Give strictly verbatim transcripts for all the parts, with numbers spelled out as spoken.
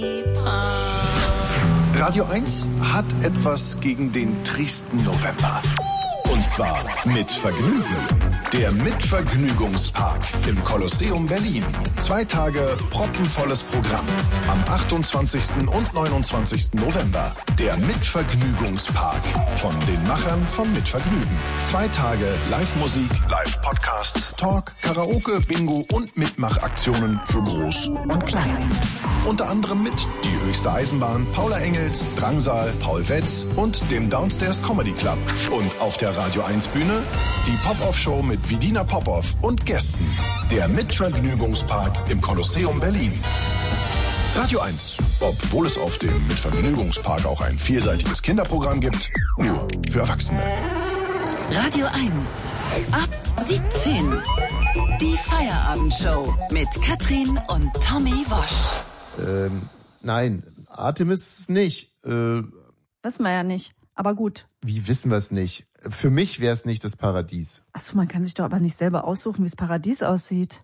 Radio eins hat etwas gegen den tristen November. Und zwar mit Vergnügen. Der Mitvergnügungspark im Kolosseum Berlin. Zwei Tage proppenvolles Programm. Am achtundzwanzigsten und neunundzwanzigsten November. Der Mitvergnügungspark. Von den Machern von Mitvergnügen. Zwei Tage Live-Musik, Live-Podcasts, Talk, Karaoke, Bingo und Mitmachaktionen für Groß und Klein. Unter anderem mit Die höchste Eisenbahn, Paula Engels, Drangsal, Paul Wetz und dem Downstairs Comedy Club. Und auf der Radio eins Bühne die Pop-Off-Show mit Vidina Popov und Gästen. Der Mitvergnügungspark im Kolosseum Berlin. Radio eins, obwohl es auf dem Mitvergnügungspark auch ein vielseitiges Kinderprogramm gibt, nur für Erwachsene. Radio eins, ab siebzehn. Die Feierabendshow mit Katrin und Tommy Wosch. Ähm, nein, Artemis ist es nicht. Äh, Wissen wir ja nicht, aber gut. Wie wissen wir es nicht? Für mich wäre es nicht das Paradies. Achso, man kann sich doch aber nicht selber aussuchen, wie das Paradies aussieht.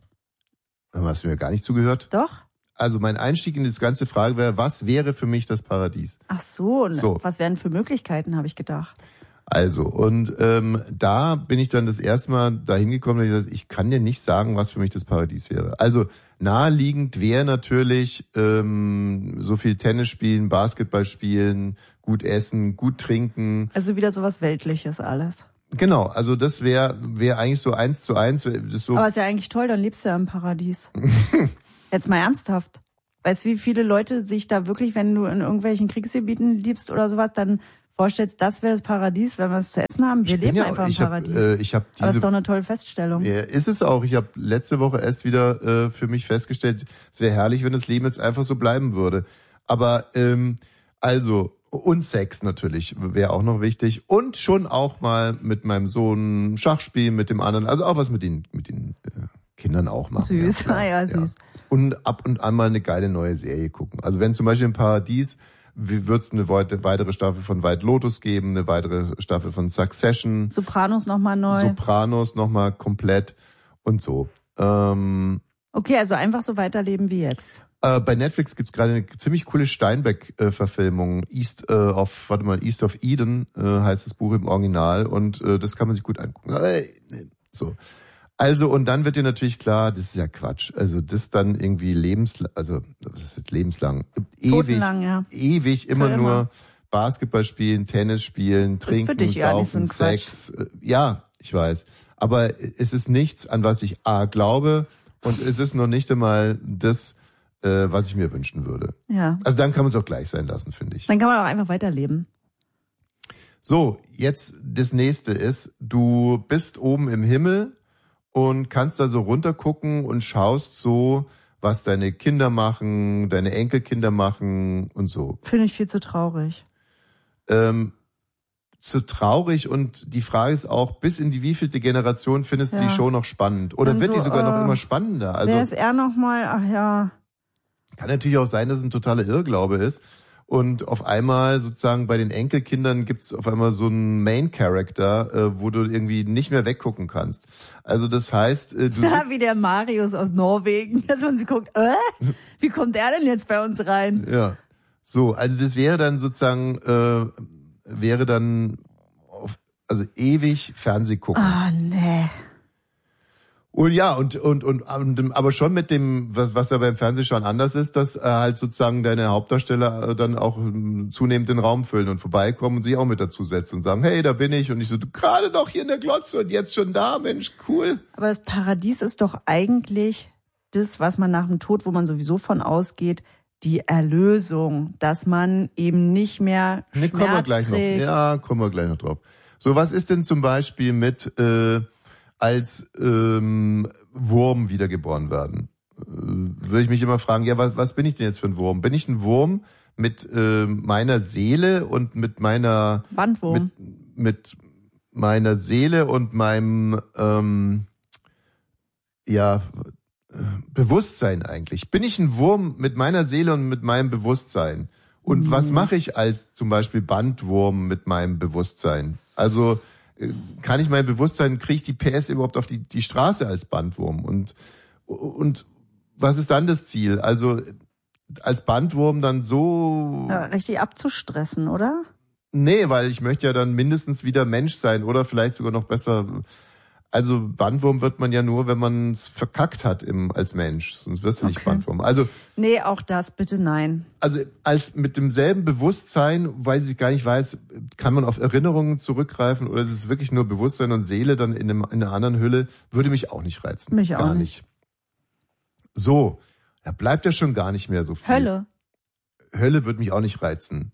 Hast du mir gar nicht zugehört? Doch. Also mein Einstieg in das ganze Frage wäre, was wäre für mich das Paradies? Ach so, so. Was wären für Möglichkeiten, habe ich gedacht. Also, und ähm, da bin ich dann das erste Mal dahin gekommen, dass ich gesagt, ich kann dir nicht sagen, was für mich das Paradies wäre. Also naheliegend wäre natürlich ähm, so viel Tennis spielen, Basketball spielen, gut essen, gut trinken. Also wieder sowas Weltliches alles. Genau, also das wäre wär eigentlich so eins zu eins. Das so. Aber ist ja eigentlich toll, dann lebst du ja im Paradies. Jetzt mal ernsthaft. Weißt du, wie viele Leute sich da wirklich, wenn du in irgendwelchen Kriegsgebieten lebst oder sowas, dann vorstellst, das wäre das Paradies, wenn wir es zu essen haben. Wir ich leben ja, einfach im ich Paradies. Hab, äh, ich hab diese, Aber das ist doch eine tolle Feststellung. Ja, ist es auch. Ich habe letzte Woche erst wieder äh, für mich festgestellt, es wäre herrlich, wenn das Leben jetzt einfach so bleiben würde. Aber ähm, also, und Sex natürlich wäre auch noch wichtig. Und schon auch mal mit meinem Sohn Schach spielen, mit dem anderen. Also auch was mit den, mit den äh, Kindern auch machen. Süß, ja, ja, ja, süß. Ja. Und ab und an mal eine geile neue Serie gucken. Also wenn zum Beispiel im Paradies wird es eine weitere Staffel von White Lotus geben, eine weitere Staffel von Succession. Sopranos nochmal neu. Sopranos nochmal komplett und so. Ähm, okay, also einfach so weiterleben wie jetzt. Äh, bei Netflix gibt's gerade eine ziemlich coole Steinbeck-Verfilmung. East äh, of, warte mal, East of Eden äh, heißt das Buch im Original und äh, das kann man sich gut angucken. Äh, so. Also, und dann wird dir natürlich klar, das ist ja Quatsch. Also, das dann irgendwie lebenslang, also, das ist jetzt lebenslang, ewig, Totenlang, ja. ewig immer, immer nur Basketball spielen, Tennis spielen, trinken, ist für dich saufen, ja nicht so ein Sex. Quatsch. Ja, ich weiß. Aber es ist nichts, an was ich A glaube und es ist noch nicht einmal das, äh, was ich mir wünschen würde. Ja. Also, dann kann man es auch gleich sein lassen, finde ich. Dann kann man auch einfach weiterleben. So, jetzt das nächste ist, du bist oben im Himmel und kannst da so runtergucken und schaust so, was deine Kinder machen, deine Enkelkinder machen und so. Finde ich viel zu traurig. Ähm, zu traurig und die Frage ist auch, bis in die wievielte Generation findest ja. du die Show noch spannend? Oder Dann wird so, die sogar äh, noch immer spannender? Also wer ist er nochmal? Ach ja. Kann natürlich auch sein, dass es ein totaler Irrglaube ist. Und auf einmal sozusagen bei den Enkelkindern gibt's auf einmal so einen Main-Character, äh, wo du irgendwie nicht mehr weggucken kannst. Also das heißt, äh, du ja, wie der Marius aus Norwegen, dass man sie guckt, äh, wie kommt er denn jetzt bei uns rein? Ja, so, also das wäre dann sozusagen, äh, wäre dann, auf, also ewig Fernseh gucken. Ah, nee. Und ja, und, und, und, und, aber schon mit dem, was, was ja beim Fernsehschauen anders ist, dass äh, halt sozusagen deine Hauptdarsteller äh, dann auch äh, zunehmend den Raum füllen und vorbeikommen und sich auch mit dazu setzen und sagen, hey, da bin ich. Und ich so, du gerade doch hier in der Glotze und jetzt schon da, Mensch, cool. Aber das Paradies ist doch eigentlich das, was man nach dem Tod, wo man sowieso von ausgeht, die Erlösung, dass man eben nicht mehr nee, Schmerz kommen wir gleich trägt. noch. Ja, kommen wir gleich noch drauf. So, was ist denn zum Beispiel mit äh, als ähm, Wurm wiedergeboren werden? Äh, würde ich mich immer fragen, ja, was, was bin ich denn jetzt für ein Wurm? Bin ich ein Wurm mit äh, meiner Seele und mit meiner Bandwurm. Mit, mit meiner Seele und meinem ähm, ja Bewusstsein eigentlich? Bin ich ein Wurm mit meiner Seele und mit meinem Bewusstsein? Und mhm. was mache ich als zum Beispiel Bandwurm mit meinem Bewusstsein? Also kann ich mein Bewusstsein, kriege ich die P S überhaupt auf die, die Straße als Bandwurm? Und, und was ist dann das Ziel? Also als Bandwurm dann so... Ja, richtig abzustressen, oder? Nee, weil ich möchte ja dann mindestens wieder Mensch sein oder vielleicht sogar noch besser... Also Bandwurm wird man ja nur, wenn man es verkackt hat im, als Mensch. Sonst wirst du nicht Okay. Bandwurm. Also, Nee, auch das, bitte nein. also als mit demselben Bewusstsein, weil ich gar nicht weiß, kann man auf Erinnerungen zurückgreifen oder ist es wirklich nur Bewusstsein und Seele dann in, einem, in einer anderen Hülle, würde mich auch nicht reizen. Mich auch gar nicht. So, da bleibt ja schon gar nicht mehr so viel. Hölle. Hölle würde mich auch nicht reizen.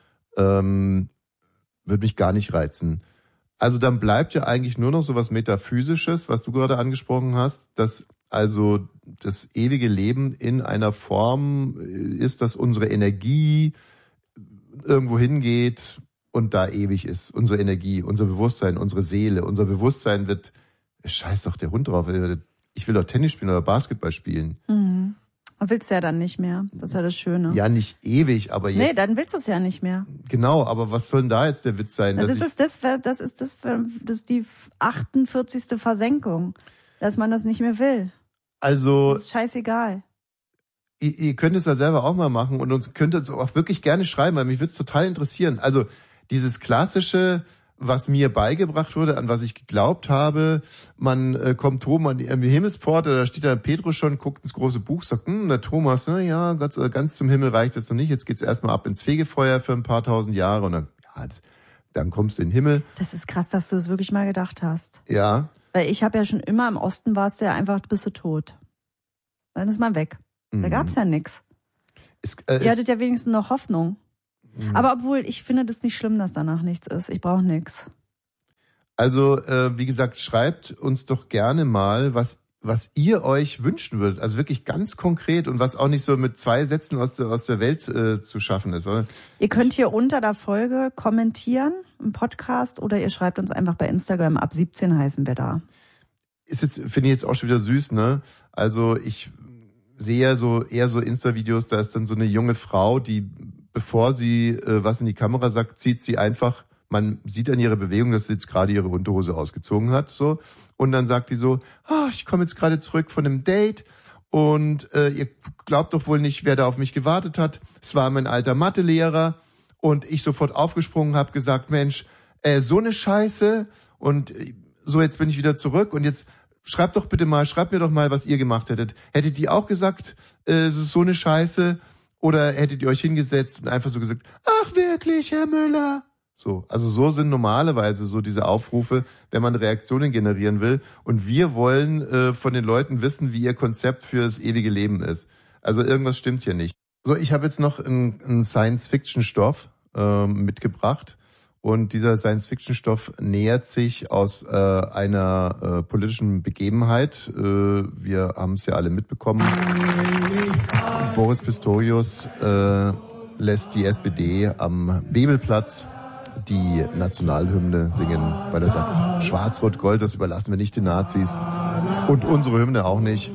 Ähm, würde mich gar nicht reizen. Also dann bleibt ja eigentlich nur noch so was Metaphysisches, was du gerade angesprochen hast, dass also das ewige Leben in einer Form ist, dass unsere Energie irgendwo hingeht und da ewig ist. Unsere Energie, unser Bewusstsein, unsere Seele. Unser Bewusstsein wird, scheiß doch der Hund drauf, ich will doch Tennis spielen oder Basketball spielen. Mhm. Willst du ja dann nicht mehr. Das ist ja das Schöne. Ja, nicht ewig, aber jetzt... Nee, dann willst du es ja nicht mehr. Genau, aber was soll denn da jetzt der Witz sein? Das dass ist das, das ist das, das ist die achtundvierzigste Versenkung, dass man das nicht mehr will. Also, Das ist scheißegal. ihr, ihr könnt es ja selber auch mal machen und uns könnt uns auch wirklich gerne schreiben, weil mich würde es total interessieren. Also dieses klassische, was mir beigebracht wurde, an was ich geglaubt habe, man äh, kommt oben an die, an die Himmelspforte, da steht da Petrus schon, guckt ins große Buch, sagt, hm, der Thomas, na ja, ganz, ganz zum Himmel reicht es noch nicht, jetzt geht's erstmal ab ins Fegefeuer für ein paar tausend Jahre und dann, ja, dann kommst du in den Himmel. Das ist krass, dass du es wirklich mal gedacht hast. Ja. Weil ich habe ja schon immer im Osten warst du ja einfach, bist du tot. Dann ist man weg. Da Mhm. gab's ja nix. Es, äh, Ihr es, hattet ja wenigstens noch Hoffnung. Mhm. Aber obwohl, ich finde das nicht schlimm, dass danach nichts ist. Ich brauche nichts. Also, äh, wie gesagt, schreibt uns doch gerne mal, was was ihr euch wünschen würdet. Also wirklich ganz konkret und was auch nicht so mit zwei Sätzen aus der, aus der Welt äh, zu schaffen ist. Oder? Ihr könnt hier unter der Folge kommentieren im Podcast oder ihr schreibt uns einfach bei Instagram. Ab siebzehn heißen wir da. Ist jetzt, finde ich jetzt auch schon wieder süß, ne? Also ich sehe ja so eher so Insta-Videos, da ist dann so eine junge Frau, die, bevor sie äh, was in die Kamera sagt, zieht sie einfach, man sieht an ihrer Bewegung, dass sie jetzt gerade ihre Unterhose ausgezogen hat, so. Und dann sagt die so, oh, ich komme jetzt gerade zurück von einem Date und äh, ihr glaubt doch wohl nicht, wer da auf mich gewartet hat. Es war mein alter Mathelehrer und ich sofort aufgesprungen, habe gesagt, Mensch, äh, so eine Scheiße und äh, so, jetzt bin ich wieder zurück und jetzt schreibt doch bitte mal, schreibt mir doch mal, was ihr gemacht hättet. Hättet ihr auch gesagt, äh, es ist so eine Scheiße oder hättet ihr euch hingesetzt und einfach so gesagt, ach wirklich, Herr Müller? So, also so sind normalerweise so diese Aufrufe, wenn man Reaktionen generieren will. Und wir wollen äh, von den Leuten wissen, wie ihr Konzept für das ewige Leben ist. Also irgendwas stimmt hier nicht. So, ich habe jetzt noch einen, einen Science-Fiction-Stoff ähm, mitgebracht. Und dieser Science-Fiction-Stoff nähert sich aus äh, einer äh, politischen Begebenheit. Äh, wir haben es ja alle mitbekommen. Boris Pistorius äh, lässt die S P D am Bebelplatz die Nationalhymne singen, weil er sagt, Schwarz-Rot-Gold, das überlassen wir nicht den Nazis. Und unsere Hymne auch nicht.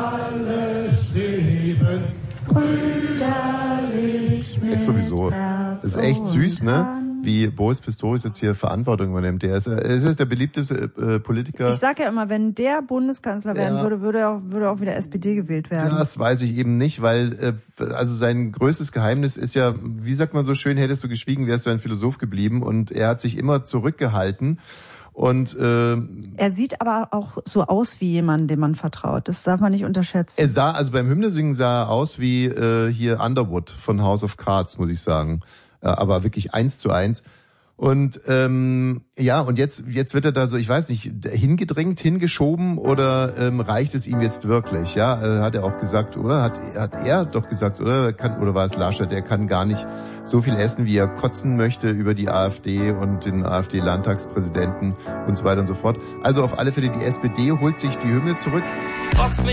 Ist sowieso. Das ist echt süß, ne? Wie Boris Pistorius jetzt hier Verantwortung übernimmt. Der ist, er ist der beliebteste äh, Politiker. Ich sage ja immer, wenn der Bundeskanzler werden Ja. würde, würde auch, würde auch wieder S P D gewählt werden. Das weiß ich eben nicht, weil äh, also sein größtes Geheimnis ist ja, wie sagt man so schön, hättest du geschwiegen, wärst du ein Philosoph geblieben. Und er hat sich immer zurückgehalten. Und äh, Er sieht aber auch so aus wie jemand, dem man vertraut. Das darf man nicht unterschätzen. er sah, also beim Hymnesingen sah er aus wie äh, hier Underwood von House of Cards, muss ich sagen. Äh, aber wirklich eins zu eins. Und ähm, ja, und jetzt jetzt wird er da so, ich weiß nicht, hingedrängt, hingeschoben oder ähm, reicht es ihm jetzt wirklich? Ja, äh, hat er auch gesagt, oder? Hat, hat er doch gesagt, oder? Kann, oder war es Laschet? Der kann gar nicht so viel essen, wie er kotzen möchte über die AfD und den AfD-Landtagspräsidenten und so weiter und so fort. Also auf alle Fälle, die S P D holt sich die Hymne zurück.